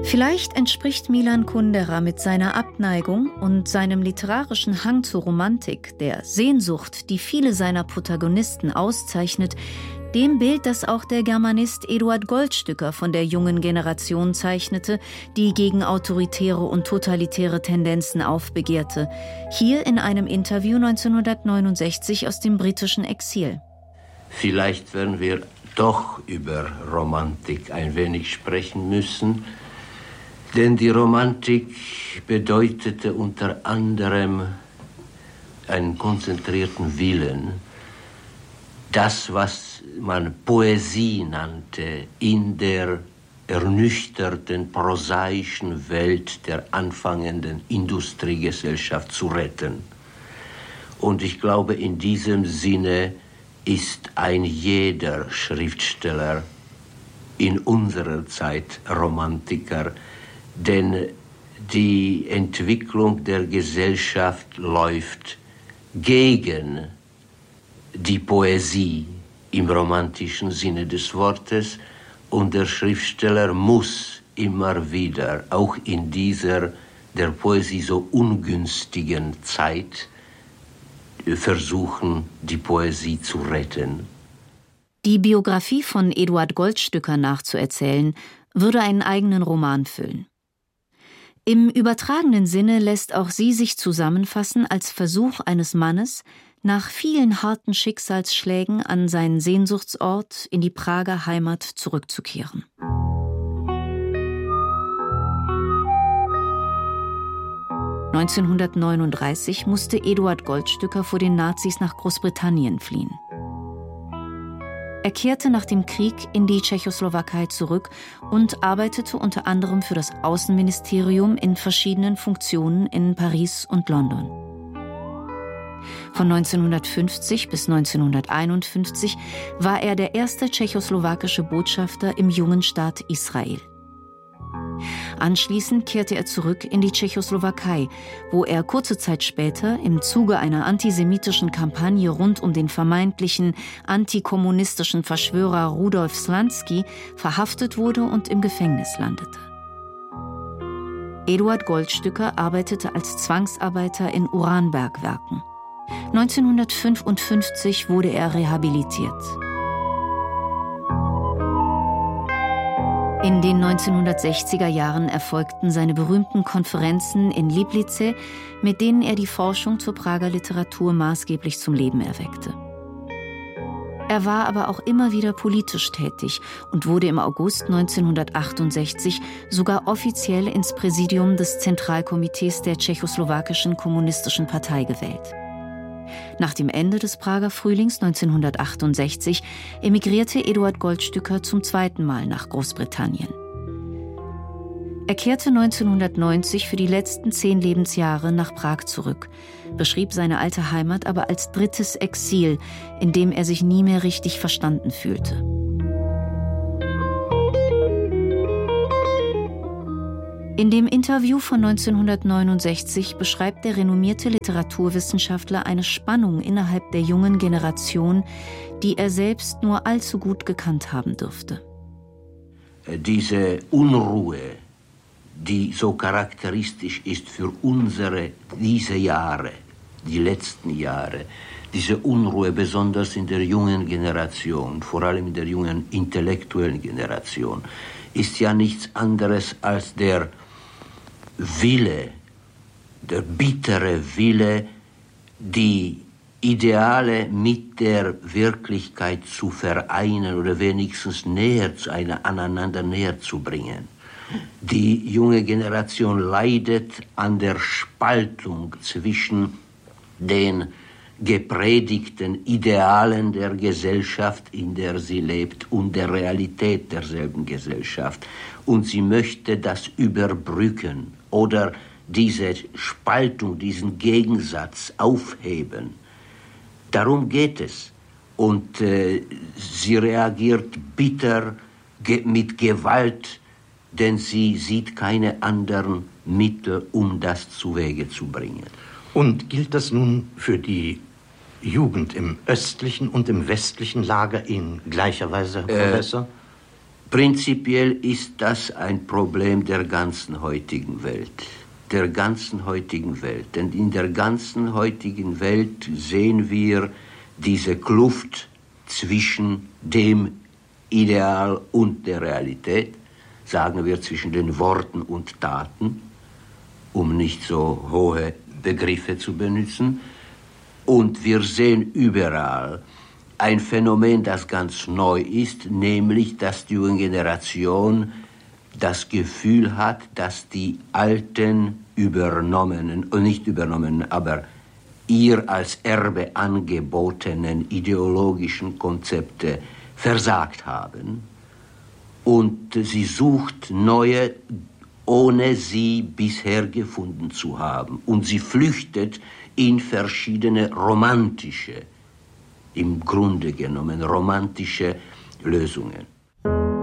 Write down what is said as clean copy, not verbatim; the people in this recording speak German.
Vielleicht entspricht Milan Kundera mit seiner Abneigung und seinem literarischen Hang zur Romantik, der Sehnsucht, die viele seiner Protagonisten auszeichnet, dem Bild, das auch der Germanist Eduard Goldstücker von der jungen Generation zeichnete, die gegen autoritäre und totalitäre Tendenzen aufbegehrte. Hier in einem Interview 1969 aus dem britischen Exil. Vielleicht werden wir doch über Romantik ein wenig sprechen müssen, denn die Romantik bedeutete unter anderem einen konzentrierten Willen, das, was man Poesie nannte, in der ernüchterten, prosaischen Welt der anfangenden Industriegesellschaft zu retten. Und ich glaube, in diesem Sinne ist ein jeder Schriftsteller in unserer Zeit Romantiker, denn die Entwicklung der Gesellschaft läuft gegen die Poesie im romantischen Sinne des Wortes, und der Schriftsteller muss immer wieder, auch in dieser der Poesie so ungünstigen Zeit, versuchen, die Poesie zu retten. Die Biografie von Eduard Goldstücker nachzuerzählen, würde einen eigenen Roman füllen. Im übertragenen Sinne lässt auch sie sich zusammenfassen als Versuch eines Mannes, nach vielen harten Schicksalsschlägen an seinen Sehnsuchtsort in die Prager Heimat zurückzukehren. (1939) musste Eduard Goldstücker vor den Nazis nach Großbritannien fliehen. Er kehrte nach dem Krieg in die Tschechoslowakei zurück und arbeitete unter anderem für das Außenministerium in verschiedenen Funktionen in Paris und London. Von 1950 bis 1951 war er der erste tschechoslowakische Botschafter im jungen Staat Israel. Anschließend kehrte er zurück in die Tschechoslowakei, wo er kurze Zeit später im Zuge einer antisemitischen Kampagne rund um den vermeintlichen antikommunistischen Verschwörer Rudolf Slansky verhaftet wurde und im Gefängnis landete. Eduard Goldstücker arbeitete als Zwangsarbeiter in Uranbergwerken. 1955 wurde er rehabilitiert. In den 1960er Jahren erfolgten seine berühmten Konferenzen in Liplice, mit denen er die Forschung zur Prager Literatur maßgeblich zum Leben erweckte. Er war aber auch immer wieder politisch tätig und wurde im August 1968 sogar offiziell ins Präsidium des Zentralkomitees der tschechoslowakischen Kommunistischen Partei gewählt. Nach dem Ende des Prager Frühlings 1968 emigrierte Eduard Goldstücker zum zweiten Mal nach Großbritannien. Er kehrte 1990 für die letzten 10 Lebensjahre nach Prag zurück, beschrieb seine alte Heimat aber als drittes Exil, in dem er sich nie mehr richtig verstanden fühlte. In dem Interview von 1969 beschreibt der renommierte Literaturwissenschaftler eine Spannung innerhalb der jungen Generation, die er selbst nur allzu gut gekannt haben dürfte. Diese Unruhe, die so charakteristisch ist für diese Jahre, die letzten Jahre, diese Unruhe besonders in der jungen Generation, vor allem in der jungen intellektuellen Generation, ist ja nichts anderes als der Wille, der bittere Wille, die Ideale mit der Wirklichkeit zu vereinen oder wenigstens aneinander näher zu bringen. Die junge Generation leidet an der Spaltung zwischen den gepredigten Idealen der Gesellschaft, in der sie lebt, und der Realität derselben Gesellschaft. Und sie möchte das überbrücken oder diese Spaltung, diesen Gegensatz aufheben. Darum geht es. Und sie reagiert bitter mit Gewalt, denn sie sieht keine anderen Mittel, um das zuwege zu bringen. Und gilt das nun für die Jugend im östlichen und im westlichen Lager in gleicher Weise, Herr Professor? Prinzipiell ist das ein Problem der ganzen heutigen Welt. Der ganzen heutigen Welt. Denn in der ganzen heutigen Welt sehen wir diese Kluft zwischen dem Ideal und der Realität, sagen wir zwischen den Worten und Taten, um nicht so hohe Begriffe zu benutzen. Und wir sehen überall ein Phänomen, das ganz neu ist, nämlich, dass die junge Generation das Gefühl hat, dass die alten übernommenen, und nicht übernommenen, aber ihr als Erbe angebotenen ideologischen Konzepte versagt haben. Und sie sucht neue, ohne sie bisher gefunden zu haben. Und sie flüchtet in verschiedene romantische, im Grunde genommen romantische Lösungen.